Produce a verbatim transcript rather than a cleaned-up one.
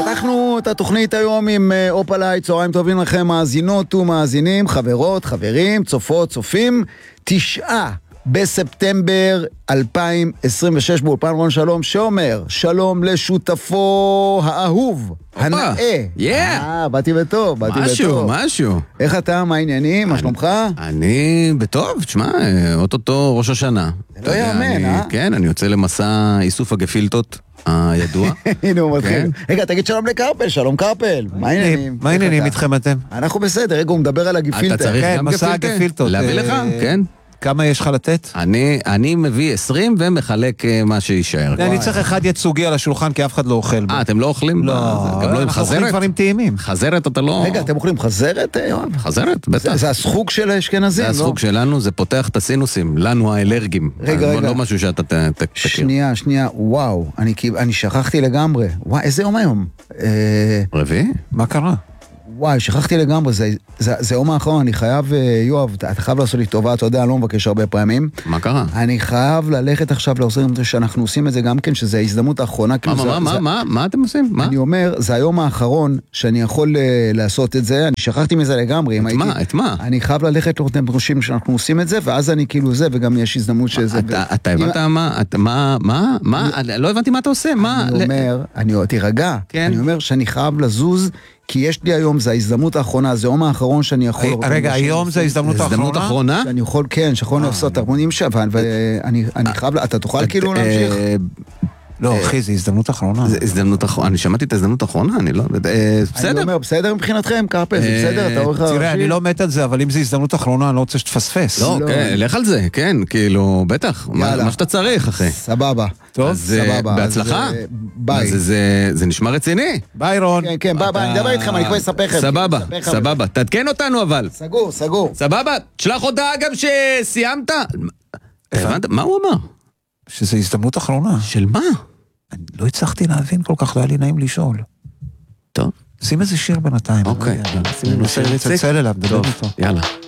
פתחנו את התוכנית היום עם אופלאי, צהריים טובים לכם מאזינות ומאזינים, חברות, חברים, צופות, צופים, תשעה בספטמבר אלפיים עשרים ושש באולפן רון שלום, שאומר שלום לשותפו האהוב, הנאה. אה, באתי בטוב, באתי בטוב. משהו, משהו. איך אתה, מה העניינים, מה שלומך? אני בטוב, תשמע, אוטוטו ראש השנה. לא יאמן, אה? כן, אני יוצא למסע איסוף הגפילטות הידוע. הנה הוא מתחיל. רגע, תגיד שלום לקרפל, שלום קרפל. מה העניינים? מה העניינים איתכם אתם? אנחנו בסדר, רגע, הוא מדבר על הגפילטה. אתה צריך גם גפילטות? להביא לך, כן. כמה יש לך לתת? אני, אני מביא עשרים ומחלק מה שישאר. אני צריך אחד ייצוגי על השולחן כי אף אחד לא אוכל בו. אה, אתם לא אוכלים? לא, גם לא עם אנחנו אוכלים חזרת? דברים טעימים. חזרת אתה לא... רגע, אתם אוכלים חזרת, יואב? חזרת, בטח. זה הסחוג של האשכנזים, זה לא? הסחוג שלנו, זה פותח את הסינוסים, לנו האלרגים. רגע, רגע. לא משהו שאתה תכיר. שנייה, שנייה, וואו, אני, אני שכחתי לגמרי. וואי, איזה יום היום? רביעי? מה קרה? וואי, שכחתי לגמרי, זה, זה, זה יום האחרון, אני חייב, יואב, אתה חייב לעשות לי טובה, אתה יודע, אני לא מבקש הרבה פעמים. מה קרה? אני חייב ללכת עכשיו לעוזרים את זה שאנחנו עושים את זה גם כן, שזה ההזדמנות האחרונה. מה, מה, מה, מה, מה אתם עושים? מה? אני אומר, זה היום האחרון שאני יכול לעשות את זה, אני שכחתי מזה לגמרי. את מה, את מה? אני חייב ללכת לראות אנשים שאנחנו עושים את זה, ואז אני כאילו זה, וגם יש הזדמנות שזה... אתה הבנת מה, מה, מה, מה, לא הבנתי מה אתה עושה, מה? אני אומר, אני תירגע, אני אומר שאני חייב לזוז, כי יש לי היום, זה ההזדמנות האחרונה, זה היום האחרון שאני יכול... רגע, היום זה ההזדמנות האחרונה? שאני יכול, כן, שיכול לעשות הרמונים שבן, ואני חייב, אתה תוכל כאילו להמשיך? לא, אחי, זה הזדמנות אחרונה. זה הזדמנות אחרונה, אני שמעתי את ההזדמנות האחרונה, אני לא... בסדר. אני אומר, בסדר מבחינתכם, קרפל, זה בסדר, אתה עורך הראשי? תראה, אני לא מת על זה, אבל אם זה הזדמנות אחרונה, אני לא רוצה שתפספס. לא, לך על זה, כן, כאילו, בטח, מה שאתה צריך, אחי. סבבה. טוב, סבבה. בהצלחה. ביי. זה נשמע רציני. ביי, רון. כן, כן, ביי, ביי, אני אדבר איתכם, אני כבר אספר לכם. סבבה, סבבה. תעדכן אותנו אבל. סגור, סגור. סבבה, תשלח הודעה גם שסיימת. הבנת? מה הוא אמר? שזה הזדמנות אחרונה. של מה? אני לא הצלחתי להבין כל כך, לא היה לי נעים לשאול. טוב. שים איזה שיר בינתיים. אוקיי. אני ננסה לצלצל אליו, דבר איתו. יאללה.